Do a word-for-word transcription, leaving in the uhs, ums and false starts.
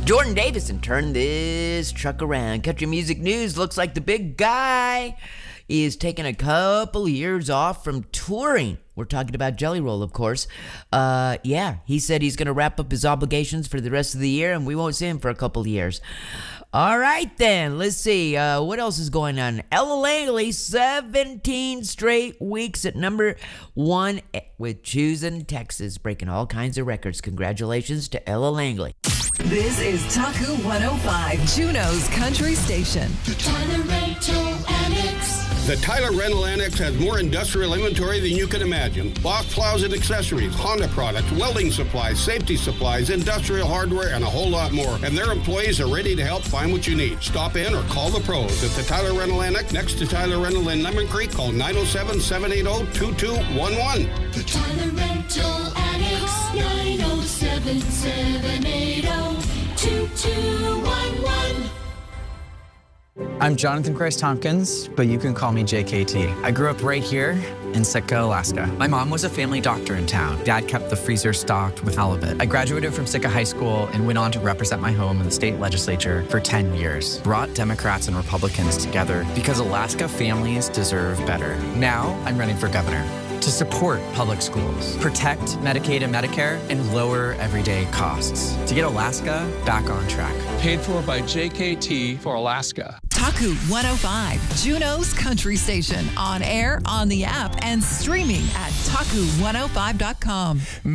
Jordan Davison turned this truck around. Country music news looks like the big guy is taking a couple years off from touring. We're talking about Jelly Roll, of course. Uh, yeah, he said he's going to wrap up his obligations for the rest of the year, and we won't see him for a couple of years. All right, then. Let's see. Uh, what else is going on? Ella Langley, seventeen straight weeks at number one with Choosing Texas, breaking all kinds of records. Congratulations to Ella Langley. This is Taku one oh five, Juneau's country station. The Tyler Rental Annex. The Tyler Rental Annex has more industrial inventory than you can imagine. Box plows and accessories, Honda products, welding supplies, safety supplies, industrial hardware, and a whole lot more. And their employees are ready to help find what you need. Stop in or call the pros at the Tyler Rental Annex next to Tyler Rental in Lemon Creek. Call nine oh seven, seven eight oh, two two one one. The Tyler Rental Annex. nine oh seven, seven eight oh, two two one one. I'm Jonathan Christ Tompkins, but you can call me J K T. I grew up right here in Sitka, Alaska. My mom was a family doctor in town. Dad kept the freezer stocked with halibut. I graduated from Sitka High School and went on to represent my home in the state legislature for ten years. Brought Democrats and Republicans together because Alaska families deserve better. Now I'm running for governor to support public schools, protect Medicaid and Medicare, and lower everyday costs to get Alaska back on track. Paid for by J K T for Alaska. Taku one oh five, Juneau's country station. On air, on the app, and streaming at taku one oh five dot com.